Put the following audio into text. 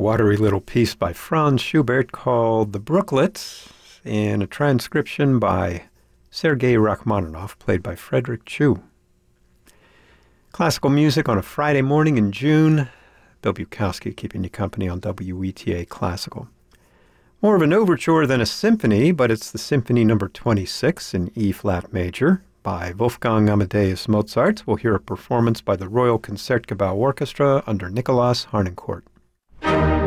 watery little piece by Franz Schubert called The Brooklets, and a transcription by Sergei Rachmaninoff, played by Frederick Chu. Classical music on a Friday morning in June. Bill Bukowski keeping you company on WETA Classical. More of an overture than a symphony, but it's the Symphony No. 26 in E-flat major by Wolfgang Amadeus Mozart. We'll hear a performance by the Royal Concertgebouw Orchestra under Nicolas Harnoncourt.